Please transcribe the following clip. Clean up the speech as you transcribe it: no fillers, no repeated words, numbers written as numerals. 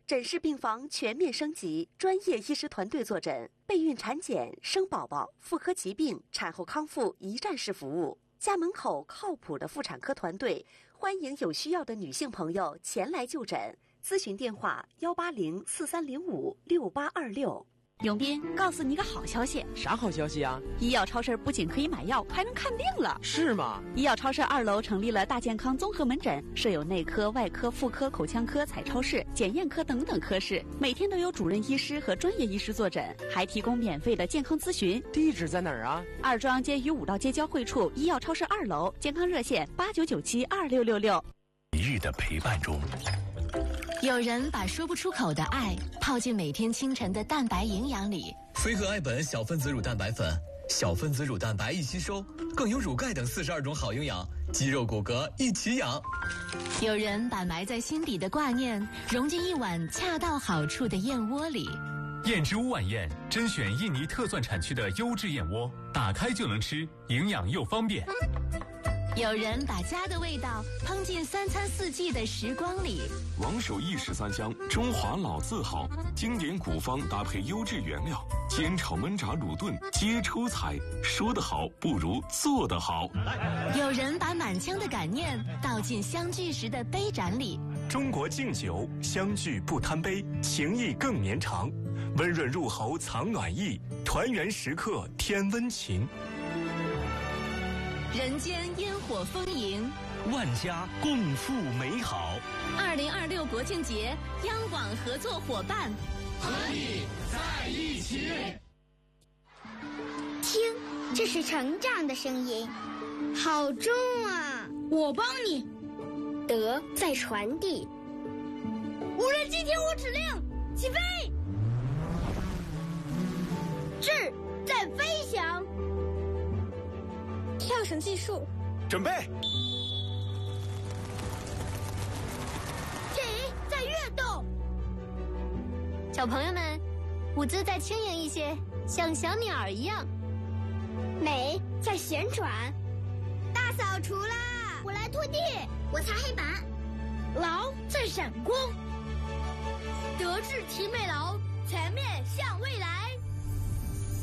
诊室病房全面升级，专业医师团队坐诊，备孕产检、生宝宝、妇科疾病、产后康复一站式服务。家门口靠谱的妇产科团队，欢迎有需要的女性朋友前来就诊。咨询电话18043056826。 永斌，告诉你个好消息。 啥好消息啊？ 医药超市不仅可以买药，还能看病了。 是吗？ 医药超市2楼成立了大健康综合门诊，设有内科、外科、妇科、口腔科、彩超室、检验科等等科室，每天都有主任医师和专业医师坐诊，还提供免费的健康咨询。 地址在哪儿啊？ 二庄街与武道街交汇处，医药超市2楼，健康热线89972666。 一日的陪伴中， 有人把说不出口的爱泡进每天清晨的蛋白营养里。 飞鹤爱本小分子乳蛋白粉，小分子乳蛋白易吸收，更有乳钙等42种好营养，肌肉骨骼一起养。 有人把埋在心底的挂念融进一碗恰到好处的燕窝里。 燕之屋晚宴甄选印尼特蒜产区的优质燕窝，打开就能吃，营养又方便。 有人把家的味道烹进3餐4季的时光里。 王守义13香，中华老字号，经典古方搭配优质原料，煎炒焖炸卤炖皆出彩。说得好不如做得好。 有人把满腔的感念倒进相聚时的杯盏里。 中国敬酒，相聚不贪杯，情谊更绵长。温润入喉藏暖意，团圆时刻添温情。 人间烟火丰盈， 万家共赴美好。 2026国庆节，央广合作伙伴和你在一起。 听，这是成长的声音，好重啊！ 我帮你。 德在传递。 无人机听我指令，起飞。 智在飞翔。跳绳技术， 准备。 体在跃动。 小朋友们，舞姿再轻盈一些，像小鸟一样。 美在旋转。大扫除啦！我来拖地，我擦黑板。 劳在闪光。 德智体美劳，全面向未来。